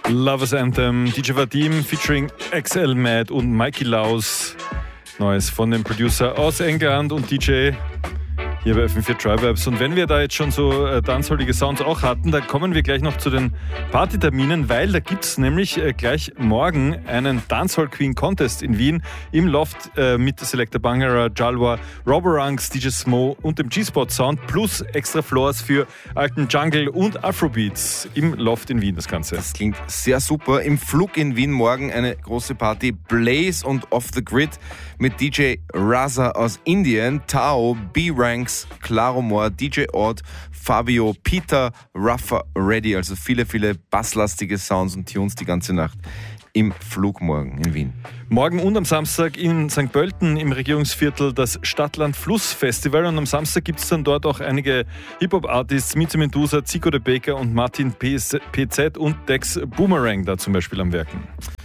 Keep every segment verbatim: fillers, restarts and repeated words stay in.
Lovers Anthem, D J Vadim featuring X L Mad und Mikey Laus. Neues von dem Producer aus England und D J hier bei F M vier Tribe Vibes. Und wenn wir da jetzt schon so äh, dancehaulige Sounds auch hatten, da kommen wir gleich noch zu den Partyterminen, weil da gibt es nämlich äh, gleich morgen einen Dancehall Queen Contest in Wien im Loft äh, mit Selector Bangara, Jalwa, Robberanks, D J Smo und dem G-Spot Sound plus extra Floors für alten Jungle und Afrobeats im Loft in Wien, das Ganze. Das klingt sehr super. Im Flug in Wien morgen eine große Party, Blaze und Off the Grid mit D J Raza aus Indien, Tao, B-Ranks, Claro Moore, D J Odd, Fabio, Peter, Ruffer, Ready. Also viele, viele basslastige Sounds und Tunes die ganze Nacht im Flug morgen in Wien. Morgen und am Samstag in Sankt Pölten im Regierungsviertel das Stadtland-Fluss-Festival und am Samstag gibt es dann dort auch einige Hip-Hop-Artists, Mieze Medusa, Zico de Baker und Martin P Z und Dex Boomerang da zum Beispiel am Werken.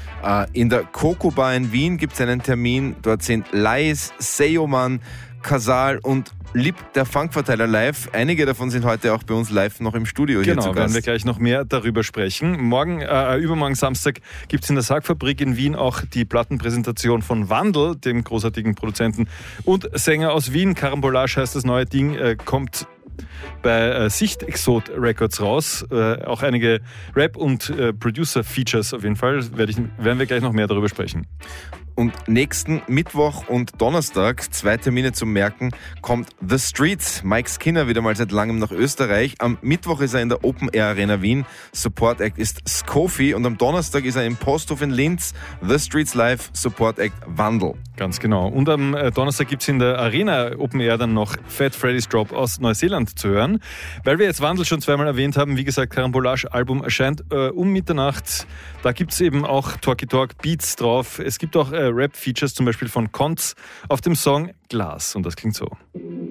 In der Coco Bar in Wien gibt es einen Termin. Dort sind Lais, Seyoman, Kasal und Lip, der Funkverteiler live. Einige davon sind heute auch bei uns live noch im Studio hier genau, zu Gast. Genau, werden wir gleich noch mehr darüber sprechen. Morgen, äh, übermorgen Samstag gibt es in der Sargfabrik in Wien auch die Plattenpräsentation von Wandel, dem großartigen Produzenten und Sänger aus Wien. Carambolage heißt das neue Ding, äh, kommt bei äh, Sicht Exot Records raus. Äh, auch einige Rap- und äh, Producer-Features auf jeden Fall. Werd ich, werden wir gleich noch mehr darüber sprechen. Und nächsten Mittwoch und Donnerstag, zwei Termine zum Merken, kommt The Streets. Mike Skinner wieder mal seit langem nach Österreich. Am Mittwoch ist er in der Open Air Arena Wien. Support Act ist Skofi. Und am Donnerstag ist er im Posthof in Linz. The Streets Live, Support Act Wandel. Ganz genau. Und am Donnerstag gibt es in der Arena Open Air dann noch Fat Freddy's Drop aus Neuseeland zu hören. Weil wir jetzt Wandel schon zweimal erwähnt haben, wie gesagt, Carambolage-Album erscheint äh, um Mitternacht. Da gibt es eben auch Talkie Talk Beats drauf. Es gibt auch äh, Rap-Features, zum Beispiel von Konz auf dem Song Glas. Und das klingt so.